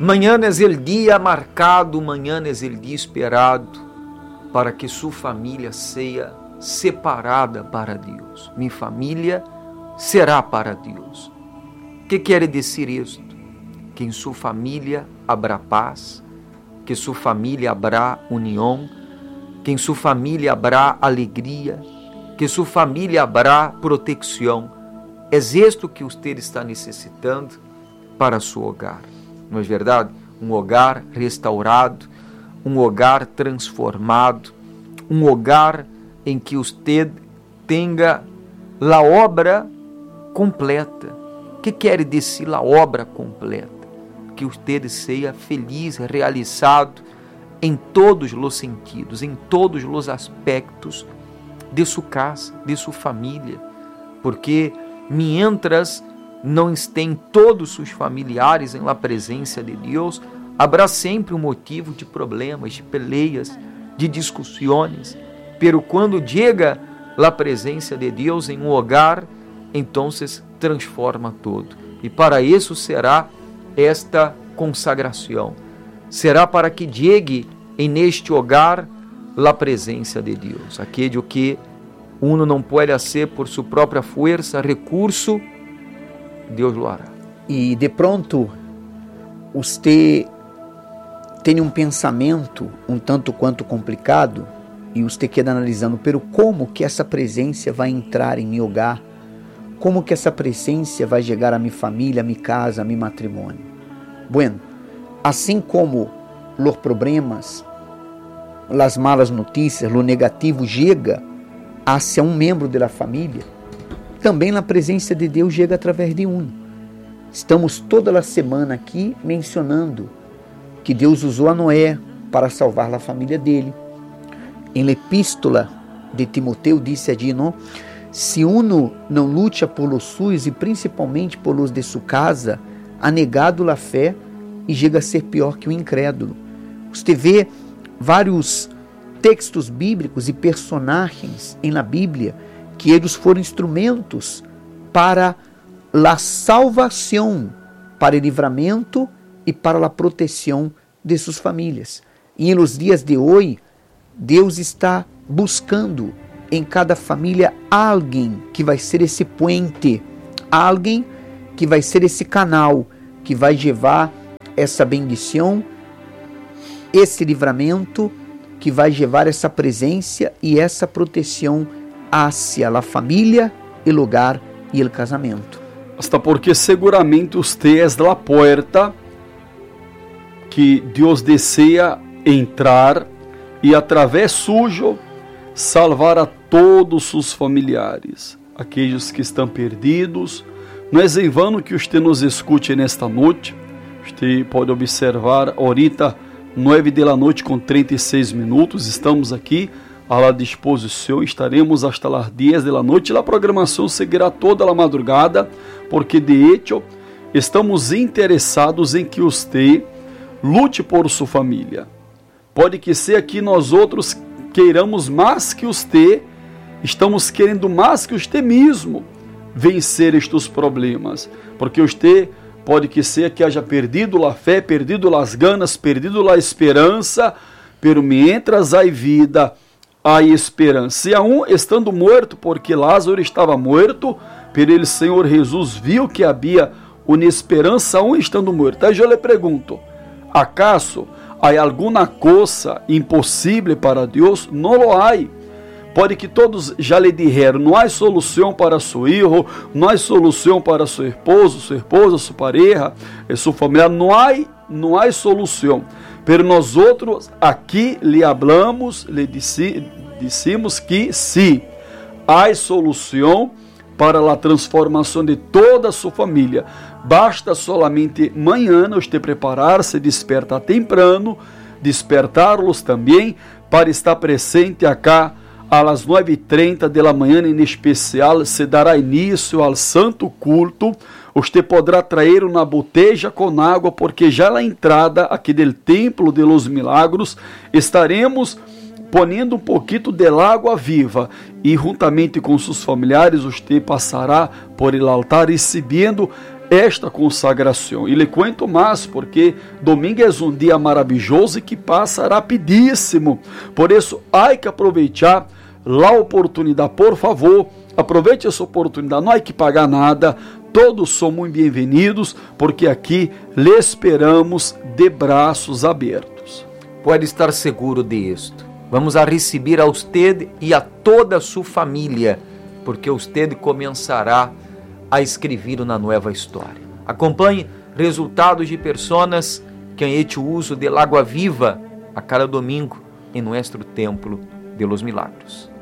Mañana é o dia marcado, mañana é o dia esperado para que sua família seja separada para Deus. Minha família será para Deus. O que quer dizer isto? Que em sua família haverá paz, que sua família haverá união, que em sua família haverá alegria, que sua família haverá proteção. É isto que você está necessitando para seu hogar. Não é verdade? Um hogar restaurado, um hogar transformado, um hogar em que você tenha a obra completa. O que quer dizer a obra completa? Que você seja feliz, realizado em todos os sentidos, em todos os aspectos de sua casa, de sua família, porque mientras não estén todos os familiares em la presença de Deus, haverá sempre um motivo de problemas, de peleias, de discussões, pero quando chega a presença de Deus em um hogar, então transforma todo, e para isso será esta consagração, será para que chegue neste hogar a presença de Deus, aquele que uno não pode ser por sua própria força, recurso, Deus lo hará. E de pronto, você tem um pensamento um tanto quanto complicado e você queda analisando, pero como que essa presença vai entrar em meu hogar? Como que essa presença vai chegar a minha família, a minha casa, a meu matrimônio? Bueno, assim como os problemas, as malas notícias, o negativo chega hacia um membro da família, também a presença de Deus chega através de um. Estamos toda a semana aqui mencionando que Deus usou a Noé para salvar a família dele. Em epístola de Timoteu disse allí, não? Se uno não luta por los suyos e principalmente por los de sua casa, ha negado a fé e chega a ser pior que o incrédulo. Você vê vários textos bíblicos e personagens na Bíblia que eles foram instrumentos para a salvação, para o livramento e para a proteção de suas famílias. E nos dias de hoje, Deus está buscando em cada família alguém que vai ser esse puente, alguém que vai ser esse canal, que vai levar essa bendição, esse livramento, que vai levar essa presença e essa proteção hacia a família, o lugar e o casamento. Hasta porque seguramente usted es la puerta que Deus deseja entrar e através suyo salvar a todos os familiares, aqueles que estão perdidos. Não é em vano que você nos escute nesta noite. Você pode observar, ahorita 9:36, estamos aqui à disposição, estaremos hasta las 10 da noite, a programação seguirá toda a madrugada, porque de hecho estamos interessados em que você lute por sua família. Pode que seja que nós outros queiramos mais que você, estamos querendo mais que você mesmo vencer estes problemas, porque você pode que seja que haja perdido a fé, perdido as ganas, perdido a esperança, pero mientras há vida, há esperança. E aún estando morto, porque Lázaro estava morto, pero ele, Senhor Jesus, viu que havia uma esperança aún estando morto. Aí eu lhe pergunto, acaso há alguma coisa impossível para Deus? Não lo há. Pode que todos já lhe disseram, não há solução para seu filho, não há solução para seu esposo, sua esposa, sua pareja, sua família, não há solução. Pero nós outros aqui lhe hablamos, lhe dissemos que sim, há solução para a transformação de toda a sua família. Basta solamente manhã você preparar-se, despertar temprano, despertá-los também para estar presente acá às 9:30 da manhã, em especial, se dará início ao santo culto. Você poderá trazer uma botella com água, porque já na entrada aqui do Templo de los Milagros estaremos ponendo um pouquinho de água viva, e juntamente com seus familiares você passará por el altar recebendo esta consagração. E lhe cuento mais, porque domingo é um dia maravilhoso e que passa rapidíssimo. Por isso, há que aproveitar a oportunidade, por favor, aproveite essa oportunidade, não há que pagar nada, todos são muito bem-vindos, porque aqui lhe esperamos de braços abertos. Pode estar seguro disto. Vamos a receber a usted e a toda a sua família, porque usted começará a escrever uma nova história. Acompanhe resultados de pessoas que han hecho uso de água viva a cada domingo em nosso templo de los milagros.